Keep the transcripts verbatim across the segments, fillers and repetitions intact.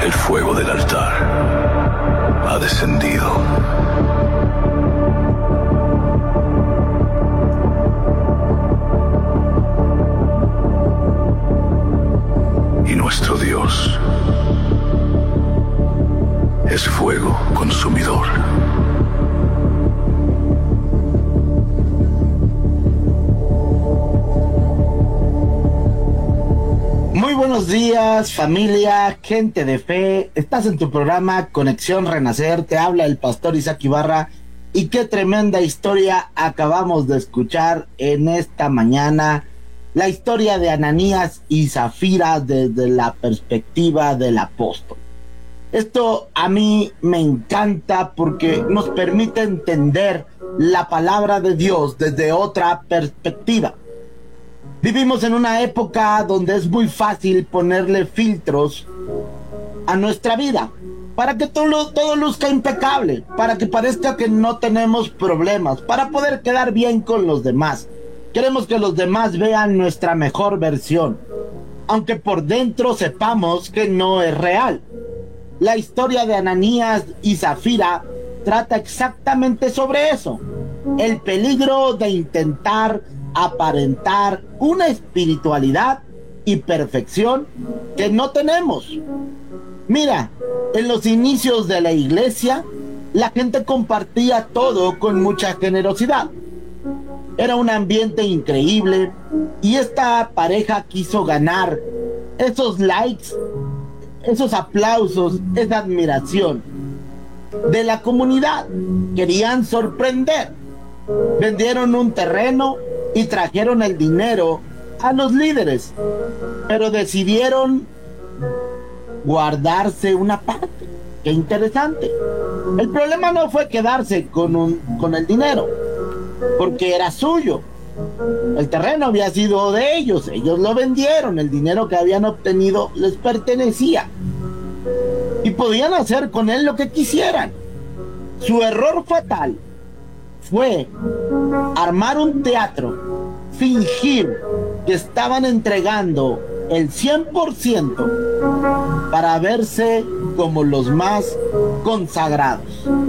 El fuego del altar ha descendido. Y nuestro Dios es fuego consumidor. Muy buenos días, familia, gente de fe. Estás en tu programa Conexión Renacer. Te habla el pastor Isaac Ibarra. Y qué tremenda historia acabamos de escuchar en esta mañana. La historia de Ananías y Zafira desde la perspectiva del apóstol. Esto a mí me encanta porque nos permite entender la palabra de Dios desde otra perspectiva. Vivimos en una época donde es muy fácil ponerle filtros a nuestra vida para que todo, todo luzca impecable, para que parezca que no tenemos problemas, para poder quedar bien con los demás. Queremos que los demás vean nuestra mejor versión, aunque por dentro sepamos que no es real. La historia de Ananías y Zafira trata exactamente sobre eso, el peligro de intentar aparentar una espiritualidad y perfección que no tenemos. Mira, en los inicios de la iglesia, la gente compartía todo con mucha generosidad. Era un ambiente increíble y esta pareja quiso ganar esos likes, esos aplausos, esa admiración de la comunidad. Querían sorprender. Vendieron un terreno y trajeron el dinero a los líderes, pero decidieron guardarse una parte. Qué interesante. El problema no fue quedarse con, un, con el dinero, porque era suyo. El terreno había sido de ellos, ellos lo vendieron, el dinero que habían obtenido les pertenecía y podían hacer con él lo que quisieran. Su error fatal fue armar un teatro, fingir que estaban entregando el cien por ciento para verse como los más consagrados.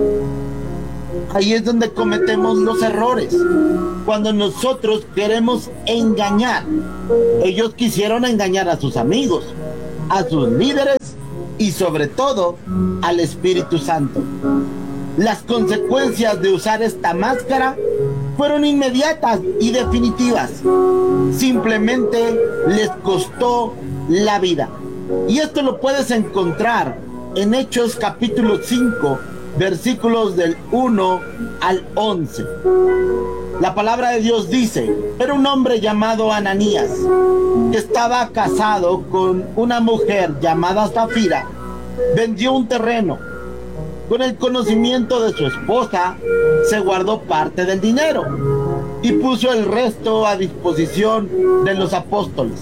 Ahí es donde cometemos los errores, cuando nosotros queremos engañar. Ellos quisieron engañar a sus amigos, a sus líderes y sobre todo al Espíritu Santo. Las consecuencias de usar esta máscara fueron inmediatas y definitivas. Simplemente les costó la vida. Y esto lo puedes encontrar en Hechos capítulo cinco, versículos del uno al once. La palabra de Dios dice: era un hombre llamado Ananías, que estaba casado con una mujer llamada Zafira. Vendió un terreno. Con el conocimiento de su esposa, se guardó parte del dinero y puso el resto a disposición de los apóstoles.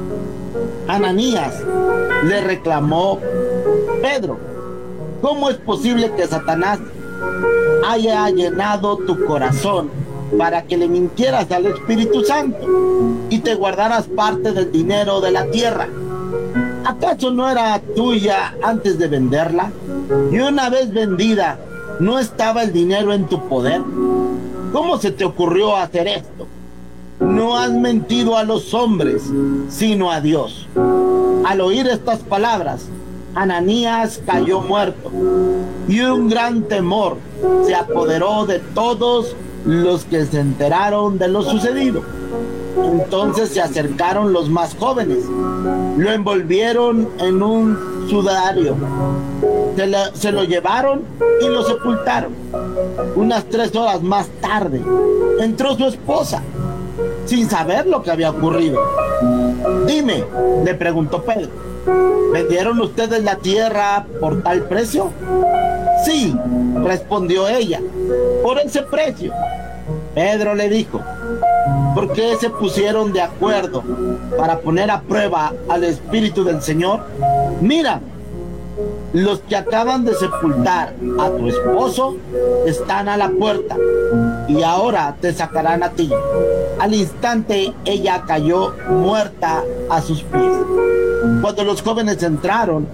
Ananías le reclamó: Pedro, ¿cómo es posible que Satanás haya llenado tu corazón para que le mintieras al Espíritu Santo y te guardaras parte del dinero de la tierra? ¿Acaso no era tuya antes de venderla? Y una vez vendida, ¿no estaba el dinero en tu poder? ¿Cómo se te ocurrió hacer esto? No has mentido a los hombres, sino a Dios. Al oír estas palabras, Ananías cayó muerto, y un gran temor se apoderó de todos los que se enteraron de lo sucedido. Entonces se acercaron los más jóvenes, lo envolvieron en un sudario, se, le, se lo llevaron y lo sepultaron. Unas tres horas más tarde entró su esposa, sin saber lo que había ocurrido. Dime, le preguntó Pedro, ¿vendieron ustedes la tierra por tal precio? Sí, respondió ella, por ese precio. Pedro le dijo: ¿por qué se pusieron de acuerdo para poner a prueba al Espíritu del Señor? Mira, los que acaban de sepultar a tu esposo están a la puerta y ahora te sacarán a ti. Al instante ella cayó muerta a sus pies. Cuando los jóvenes entraron,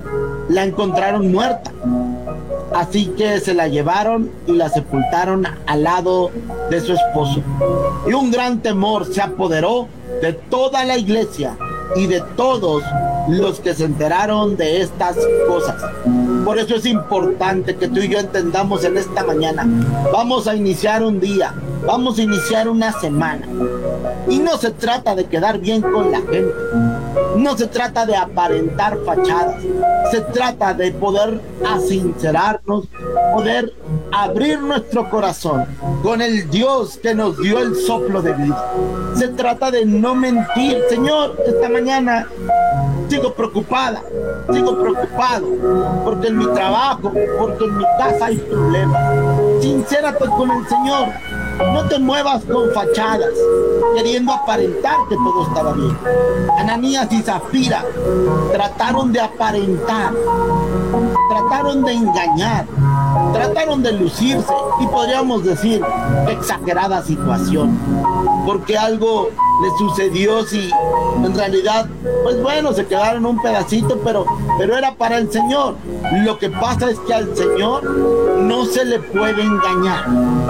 la encontraron muerta. Así que se la llevaron y la sepultaron al lado de su esposo. Y un gran temor se apoderó de toda la iglesia y de todos los que se enteraron de estas cosas. Por eso es importante que tú y yo entendamos en esta mañana. Vamos a iniciar un día, vamos a iniciar una semana. Y no se trata de quedar bien con la gente. No se trata de aparentar fachadas. Se trata de poder asincerarnos, poder abrir nuestro corazón con el Dios que nos dio el soplo de vida. Se trata de no mentir. Señor, esta mañana sigo preocupada, sigo preocupado, porque en mi trabajo, porque en mi casa hay problemas. Sincérate con el Señor. No te muevas con fachadas, queriendo aparentar que todo estaba bien. Ananías y Zafira trataron de aparentar, trataron de engañar, trataron de lucirse, y podríamos decir exagerada situación, porque algo le sucedió. Si en realidad, pues bueno, se quedaron un pedacito, pero, pero era para el Señor. Lo que pasa es que al Señor no se le puede engañar.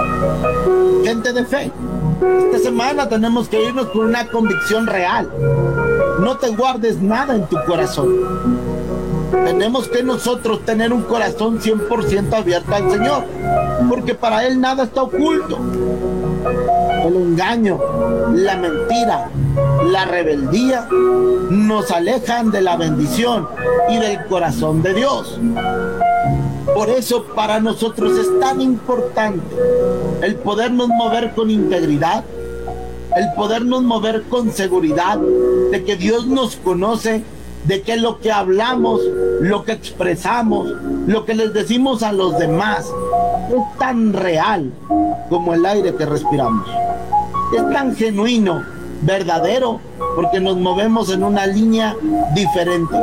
Gente de fe, esta semana tenemos que irnos con una convicción real. No te guardes nada en tu corazón. Tenemos que nosotros tener un corazón cien por ciento abierto al Señor, porque para Él nada está oculto. El engaño, la mentira, la rebeldía nos alejan de la bendición y del corazón de Dios. Por eso para nosotros es tan importante el podernos mover con integridad, el podernos mover con seguridad de que Dios nos conoce, de que lo que hablamos, lo que expresamos, lo que les decimos a los demás es tan real como el aire que respiramos. Es tan genuino, verdadero, porque nos movemos en una línea diferente.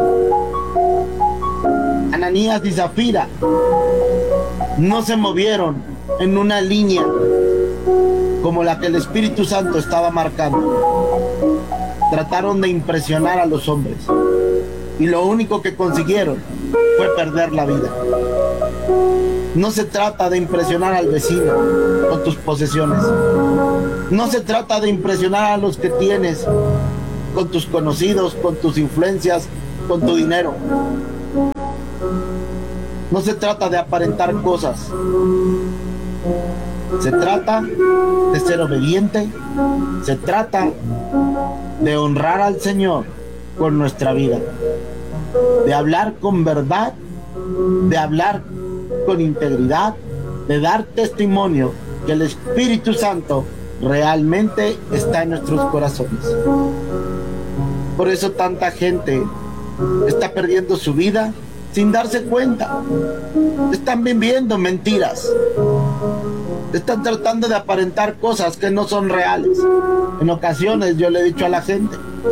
Ananías y Zafira no se movieron en una línea como la que el Espíritu Santo estaba marcando. Trataron de impresionar a los hombres y lo único que consiguieron fue perder la vida. No se trata de impresionar al vecino con tus posesiones. No se trata de impresionar a los que tienes con tus conocidos, con tus influencias, con tu dinero. No se trata de aparentar cosas. Se trata de ser obediente. Se trata de honrar al Señor con nuestra vida. De hablar con verdad. De hablar con integridad. De dar testimonio que el Espíritu Santo realmente está en nuestros corazones. Por eso tanta gente está perdiendo su vida sin darse cuenta. Están viviendo mentiras. Están tratando de aparentar cosas que no son reales. En ocasiones yo le he dicho a la gente,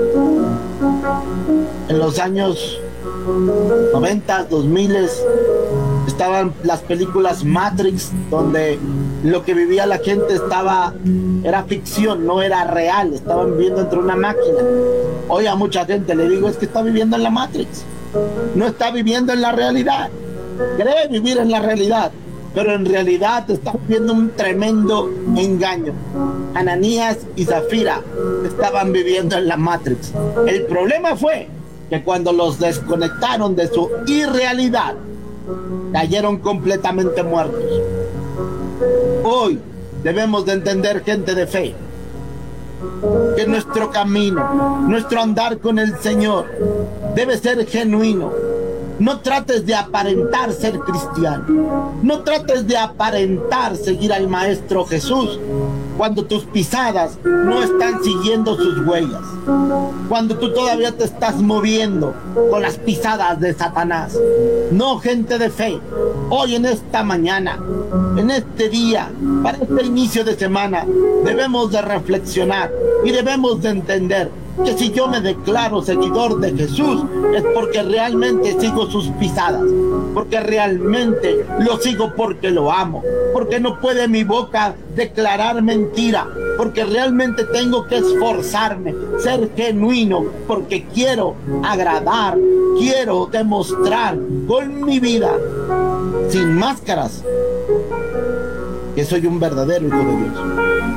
en los años noventa, dos mil, estaban las películas Matrix, donde lo que vivía la gente estaba, era ficción, no era real. Estaban viviendo entre una máquina. Hoy a mucha gente le digo, es que está viviendo en la Matrix. No está viviendo en la realidad. Cree vivir en la realidad, pero en realidad está viviendo un tremendo engaño. Ananías y Zafira estaban viviendo en la Matrix. El problema fue que cuando los desconectaron de su irrealidad, cayeron completamente muertos. Hoy debemos de entender, gente de fe, que nuestro camino, nuestro andar con el Señor debe ser genuino. No trates de aparentar ser cristiano. No trates de aparentar seguir al Maestro Jesús cuando tus pisadas no están siguiendo sus huellas. Cuando tú todavía te estás moviendo con las pisadas de Satanás. No, gente de fe, hoy en esta mañana, en este día, para este inicio de semana, debemos de reflexionar y debemos de entender que si yo me declaro seguidor de Jesús es porque realmente sigo sus pisadas, porque realmente lo sigo porque lo amo, porque no puede mi boca declarar mentira, porque realmente tengo que esforzarme, ser genuino, porque quiero agradar, quiero demostrar con mi vida, sin máscaras, que soy un verdadero hijo de Dios.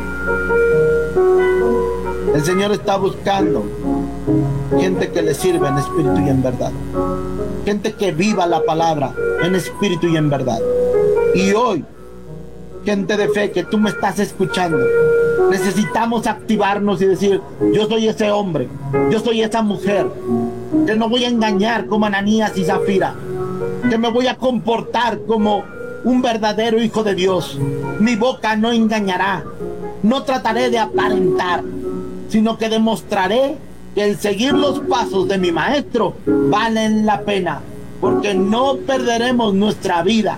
El Señor está buscando gente que le sirva en espíritu y en verdad, gente que viva la palabra en espíritu y en verdad. Y hoy, gente de fe que tú me estás escuchando, necesitamos activarnos y decir: yo soy ese hombre, yo soy esa mujer, que no voy a engañar como Ananías y Zafira, que me voy a comportar como un verdadero hijo de Dios. Mi boca no engañará, no trataré de aparentar, sino que demostraré que el seguir los pasos de mi maestro valen la pena, porque no perderemos nuestra vida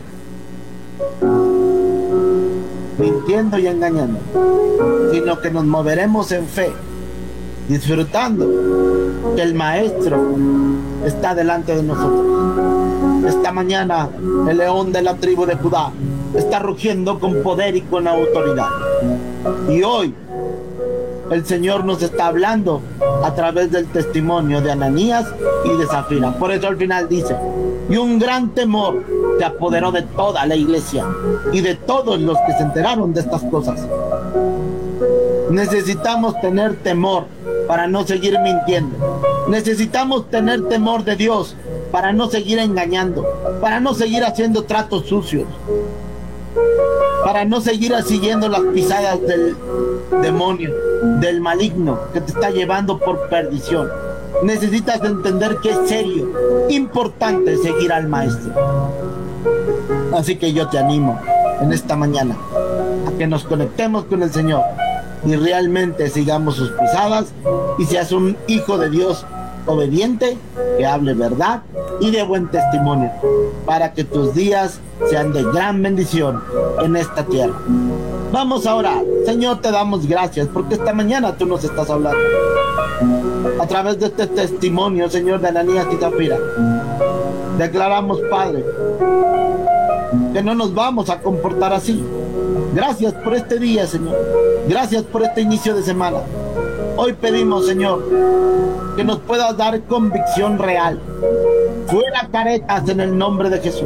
mintiendo y engañando, sino que nos moveremos en fe, disfrutando que el maestro está delante de nosotros. Esta mañana el león de la tribu de Judá está rugiendo con poder y con autoridad, y hoy el Señor nos está hablando a través del testimonio de Ananías y de Zafira. Por eso al final dice: y un gran temor se apoderó de toda la iglesia y de todos los que se enteraron de estas cosas. Necesitamos tener temor para no seguir mintiendo. Necesitamos tener temor de Dios para no seguir engañando, para no seguir haciendo tratos sucios, para no seguir siguiendo las pisadas del demonio, del maligno que te está llevando por perdición. Necesitas entender que es serio, importante seguir al maestro. Así que yo te animo en esta mañana a que nos conectemos con el Señor y realmente sigamos sus pisadas y seas un hijo de Dios obediente, que hable verdad y de buen testimonio, para que tus días sean de gran bendición en esta tierra. Vamos a orar. Señor, te damos gracias porque esta mañana tú nos estás hablando a través de este testimonio, Señor, de Ananías y Zafira. Declaramos, Padre, que no nos vamos a comportar así. Gracias por este día, Señor. Gracias por este inicio de semana. Hoy pedimos, Señor, que nos puedas dar convicción real. Fuera caretas en el nombre de Jesús.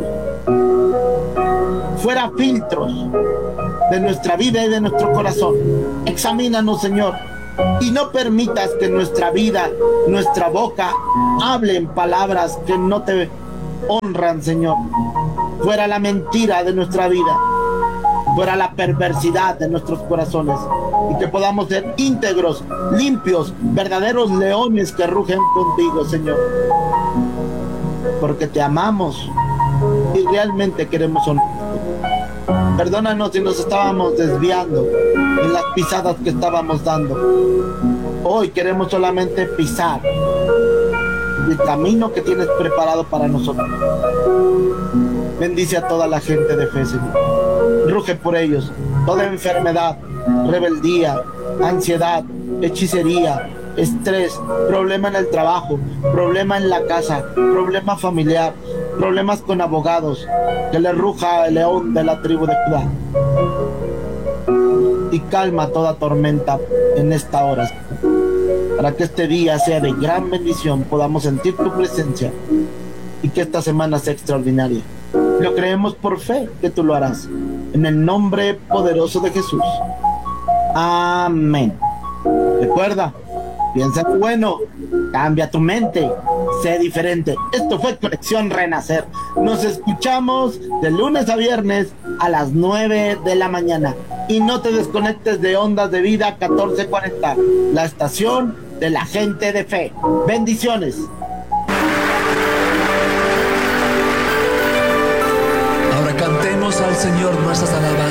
Fuera filtros de nuestra vida y de nuestro corazón. Examínanos, Señor, y no permitas que nuestra vida, nuestra boca, hablen palabras que no te honran, Señor. Fuera la mentira de nuestra vida, fuera la perversidad de nuestros corazones, y que podamos ser íntegros, limpios, verdaderos leones que rugen contigo, Señor, porque te amamos y realmente queremos honrarte. Perdónanos si nos estábamos desviando en las pisadas que estábamos dando. Hoy queremos solamente pisar el camino que tienes preparado para nosotros. Bendice a toda la gente de fe, Señor. Ruge por ellos toda enfermedad, rebeldía, ansiedad, hechicería, estrés, problema en el trabajo, problema en la casa, problema familiar, problemas con abogados. Que le ruja el león de la tribu de Judá y calma toda tormenta en esta hora, para que este día sea de gran bendición, podamos sentir tu presencia y que esta semana sea extraordinaria. Lo creemos por fe que tú lo harás, en el nombre poderoso de Jesús. Amén. Recuerda, piensa bueno, cambia tu mente, sé diferente. Esto fue Conexión Renacer. Nos escuchamos de lunes a viernes a las nueve de la mañana. Y no te desconectes de Ondas de Vida catorce cuarenta, la estación de la gente de fe. Bendiciones. Ahora cantemos al Señor nuestras alabanzas.